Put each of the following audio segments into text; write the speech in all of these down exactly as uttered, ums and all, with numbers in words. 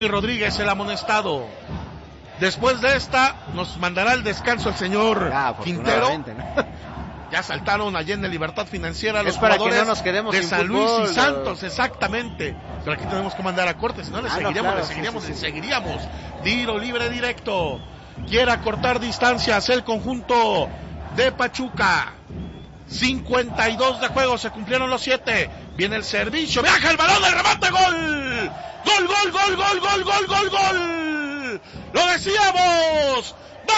Rodríguez, el amonestado. Después de esta, nos mandará el descanso el señor ya, Quintero. ¿no? Ya saltaron allí en el Libertad Financiera los es para jugadores que no nos quedemos de sin San fútbol, Luis y o... Santos, exactamente. Pero aquí tenemos que mandar a corte, si no le ah, seguiríamos, no, claro, le seguiríamos, sí, sí, le sí. seguiríamos. Tiro libre directo. Quiere acortar distancias el conjunto de Pachuca. cincuenta y dos de juego, se cumplieron los siete. Viene el servicio, viaja el balón, el remate, gol. Gol, gol, gol, gol, gol, gol, gol, gol. Lo decíamos.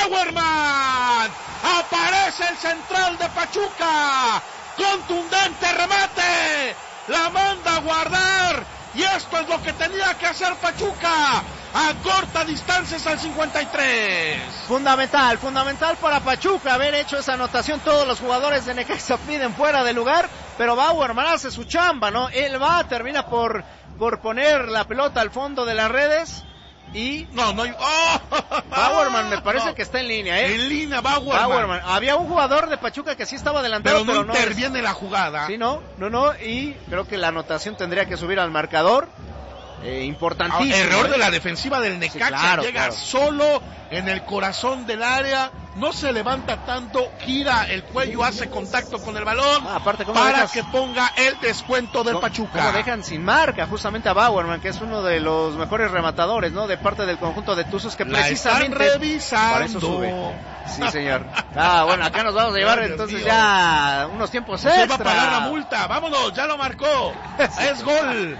Bauerman. Aparece el central de Pachuca. Contundente remate. La manda a guardar. Y esto es lo que tenía que hacer Pachuca. A corta distancias al cincuenta y tres. Fundamental, fundamental para Pachuca haber hecho esa anotación. Todos los jugadores de Necaxa piden fuera de lugar, pero Bauerman hace su chamba, ¿no? Él va, termina por, por poner la pelota al fondo de las redes y... No, no... ¡Oh! Bauerman me parece no. que está en línea, ¿eh? En línea, Bauerman. Bauerman. Había un jugador de Pachuca que sí estaba adelantado, pero no pero no interviene es... la jugada. Sí, no, no, no, y creo que la anotación tendría que subir al marcador. Eh, importantísimo. Ah, error ¿eh? de la defensiva del Necaxa, sí, claro, llega claro. solo en el corazón del área, no se levanta tanto, gira el cuello, hace contacto con el balón, ah, aparte, ¿cómo para dejas, que ponga el descuento del ¿cómo, Pachuca. Cómo dejan sin marca justamente a Bauerman, que es uno de los mejores rematadores, ¿no? De parte del conjunto de Tuzos, que la precisamente están revisando. para eso sube. Sí, señor. Ah, bueno, acá nos vamos a llevar Dios entonces mío. ya unos tiempos Se extra. va a pagar la multa, vámonos, ya lo marcó. Sí. Es gol.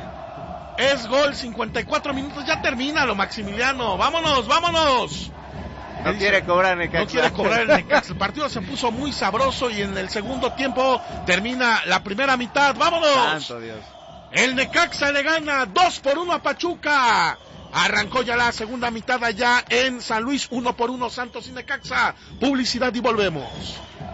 Es gol, cincuenta y cuatro minutos, ya termina lo Maximiliano. Vámonos, vámonos. No Dice, quiere cobrar Necaxa. No quiere cobrar el Necaxa. El partido se puso muy sabroso y en el segundo tiempo termina la primera mitad. ¡Vámonos! Santo Dios. El Necaxa le gana dos por uno a Pachuca. Arrancó ya la segunda mitad allá en San Luis, uno por uno Santos y Necaxa. Publicidad y volvemos.